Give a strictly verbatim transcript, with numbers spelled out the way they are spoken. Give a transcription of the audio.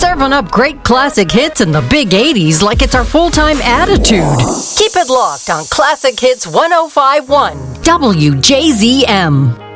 serving up great classic hits in the big eighties like it's our full-time attitude. Keep it locked on Classic Hits one oh five point one W J Z M.